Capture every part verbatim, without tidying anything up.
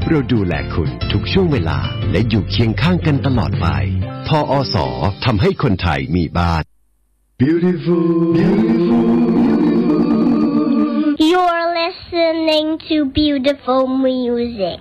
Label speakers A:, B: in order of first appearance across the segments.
A: เราดูแลคุณทุกช่วงเวลาและอยู่เคียงข้างกันตลอดไปทอส.ทำให้คนไทยมีบ้าน Beautiful Beautiful
B: You're listening to beautiful music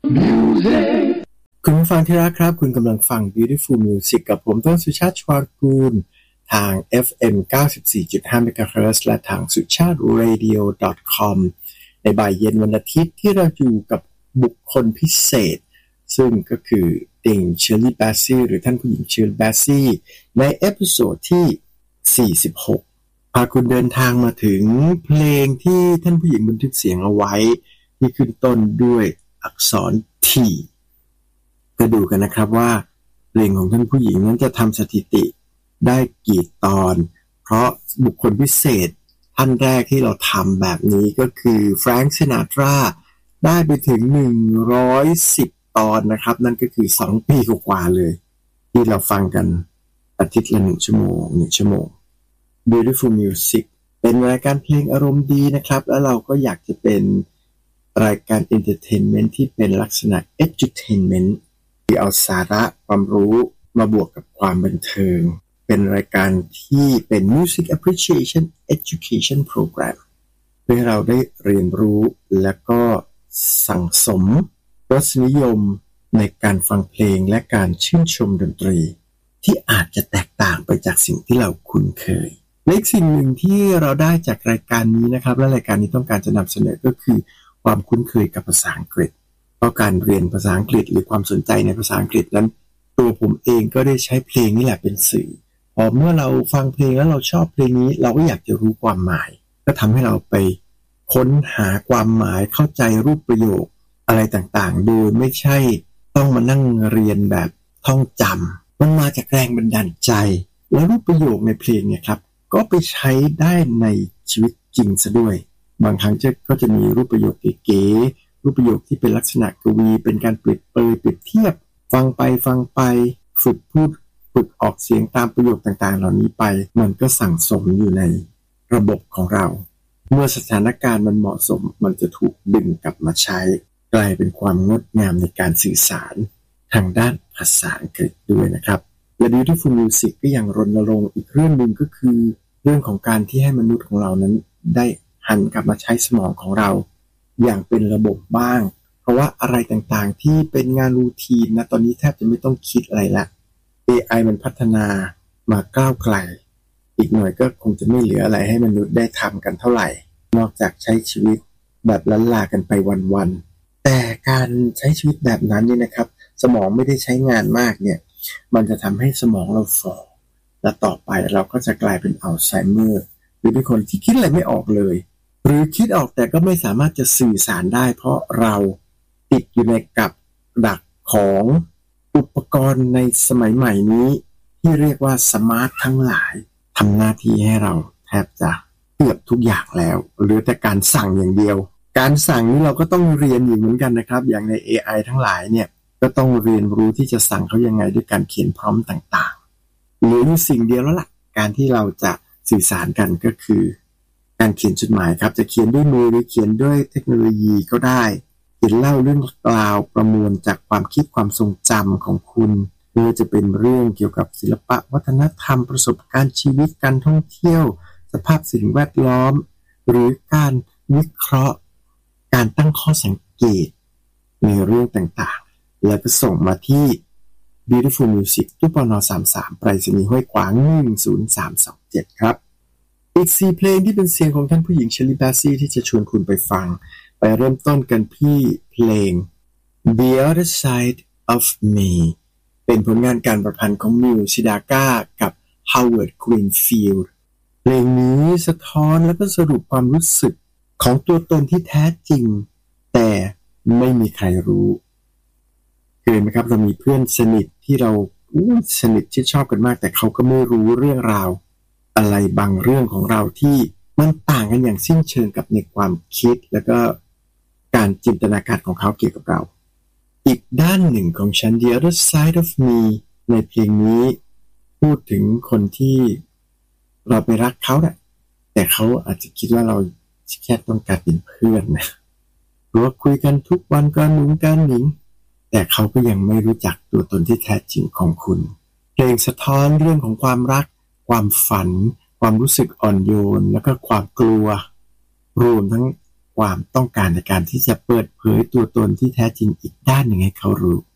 C: Music คุณผู้ฟังที่รักครับคุณกำลังฟัง Beautiful Music กับผมต้นสุชาติชวากูลทาง เอฟ เอ็ม เก้าสิบสี่จุดห้า เมกะเฮิรตซ์ และทางสุชาติ เรดิโอ ดอท คอม ในบ่ายเย็นวันอาทิตย์ที่เราอยู่กับบุคคลพิเศษซึ่งก็คือติ่งเชอร์รี่แบสซี่หรือท่านผู้หญิงเชอร์รี่แบสซี่ในเอพิโซดที่สี่สิบหกพาคุณเดินทางมาถึงเพลงที่ท่านผู้หญิงบันทึกเสียงเอาไว้ที่ขึ้นต้นด้วยอักษร T ก็ดูกันนะครับว่าเพลงของท่านผู้หญิงนั้นจะทำสถิติได้กี่ตอนเพราะบุคคลพิเศษท่านแรกที่เราทำแบบนี้ก็คือแฟรงค์ ซินาตราได้ไปถึงหนึ่งร้อยสิบตอนนะครับนั่นก็คือสองปีกว่าๆเลยที่เราฟังกันอาทิตย์ละหนึ่งชั่วโมงหนึ่งชั่วโมง Beautiful Music เป็นรายการเพลงอารมณ์ดีนะครับแล้วเราก็อยากจะเป็นรายการ Entertainment ที่เป็นลักษณะ Edutainment ที่เอาสาระความรู้มาบวกกับความบันเทิงเป็นรายการที่เป็น Music Appreciation Education Program เพื่อให้เราได้เรียนรู้และก็สั่งสมรสนิยมในการฟังเพลงและการชื่นชมดนตรีที่อาจจะแตกต่างไปจากสิ่งที่เราคุ้นเคยและอีกสิ่งหนึ่งที่เราได้จากรายการนี้นะครับและรายการนี้ต้องการจะนำเสนอก็คือความคุ้นเคยกับภาษาอังกฤษเพราะการเรียนภาษาอังกฤษหรือความสนใจในภาษาอังกฤษนั้นตัวผมเองก็ได้ใช้เพลงนี่แหละเป็นสื่อพอเมื่อเราฟังเพลงแล้วเราชอบเพลงนี้เราก็อยากจะรู้ความหมายก็ทำให้เราไปค้นหาความหมายเข้าใจรูปประโยคอะไรต่างๆโดยไม่ใช่ต้องมานั่งเรียนแบบท่องจำมันมาจากแรงบันดาลใจแล้วรูปประโยคในเพลงเนี่ยครับก็ไปใช้ได้ในชีวิตจริงซะด้วยบางครั้งจะก็จะมีรูปประโยคเก๋ๆรูปประโยคที่เป็นลักษณะกวีเป็นการเปรียบเปรยเปรียบเทียบฟังไปฟังไปฝึกพูดฝึกออกเสียงตามประโยคต่างๆเหล่านี้ไปมันก็สั่งสมอยู่ในระบบของเราเมื่อสถานการณ์มันเหมาะสมมันจะถูกดึงกลับมาใช้กลายเป็นความงดงามในการสื่อสารทางด้านภาษาอังกฤษด้วยนะครับและ Beautiful Music ก็ยังรณรงค์อีกเรื่องหนึ่งก็คือเรื่องของการที่ให้มนุษย์ของเรานั้นได้หันกลับมาใช้สมองของเราอย่างเป็นระบบบ้างเพราะว่าอะไรต่างๆที่เป็นงานรูทีนนะตอนนี้แทบจะไม่ต้องคิดอะไรละ เอ ไอ มันพัฒนามาก้าวไกลอีกหน่อยก็คงจะไม่เหลืออะไรให้มนุษย์ได้ทำกันเท่าไหร่นอกจากใช้ชีวิตแบบล้านลากันไปวันๆแต่การใช้ชีวิตแบบนั้นเนี่ยนะครับสมองไม่ได้ใช้งานมากเนี่ยมันจะทำให้สมองเราฝ่อและต่อไปเราก็จะกลายเป็นอัลไซเมอร์หรือเป็นคนที่คิดอะไรไม่ออกเลยหรือคิดออกแต่ก็ไม่สามารถจะสื่อสารได้เพราะเราติดอยู่ในกับดักของอุปกรณ์ในสมัยใหม่นี้ที่เรียกว่าสมาร์ททั้งหลายทำหน้าที่ให้เราแทบจะเกือบทุกอย่างแล้วเหลือแต่การสั่งอย่างเดียวการสั่งนี้เราก็ต้องเรียนอยู่เหมือนกันนะครับอย่างใน เอ ไอ ทั้งหลายเนี่ยก็ต้องเรียนรู้ที่จะสั่งเขายังไงด้วยการเขียนพร้อมต่างๆเหลืออยู่สิ่งเดียวแล้วล่ะการที่เราจะสื่อสารกันก็คือการเขียนจดหมายครับจะเขียนด้วยมือหรือเขียนด้วยเทคโนโลยีก็ได้เขียนเล่าเรื่องราวประมวลจากความคิดความทรงจำของคุณไม่ว่าจะเป็นเรื่องเกี่ยวกับศิลปะวัฒนธรรมประสบการณ์ชีวิตการท่องเที่ยวสภาพสิ่งแวดล้อมหรือการวิเคราะห์การตั้งข้อสังเกตในเรื่องต่างๆแล้วก็ส่งมาที่ Beautiful Music ตู้ปนสามสามไปรษณีย์ห้วยขวางหนึ่งศูนย์สามสองเจ็ดครับอีกสี่เพลงที่เป็นเสียงของท่านผู้หญิงเชอร์รี่แบสซี่ที่จะชวนคุณไปฟังไปเริ่มต้นกันที่เพลง The Other Side of Me เป็นผลงานการประพันธ์ของมิวซิดาก้ากับ Howard Greenfield เพลงนี้สะท้อนและก็สรุปความรู้สึกของตัวตนที่แท้จริงแต่ไม่มีใครรู้เคยไหมครับเรามีเพื่อนสนิทที่เราสนิทที่ชอบกันมากแต่เขาก็ไม่รู้เรื่องราวอะไรบางเรื่องของเราที่มันต่างกันอย่างสิ้นเชิงกับในความคิดแล้วก็การจินตนาการของเขาเกี่ยวกับเราอีกด้านหนึ่งของฉัน The Other Side of Me ในเพลงนี้พูดถึงคนที่เราไปรักเขาแหละแต่เขาอาจจะคิดว่าเราแค่ต้องการเป็นเพื่อนนะหรือว่าคุยกันทุกวันการหนุนการหนิงแต่เขาก็ยังไม่รู้จักตัวตนที่แท้จริงของคุณเพลงสะท้อนเรื่องของความรักความฝันความรู้สึกอ่อนโยนแล้วก็ความกลัวรวมทั้งความต้องการในการที่จะเปิดเผยตัวตนที่แท้จริงอีกด้านหนึ่งให้เขารู้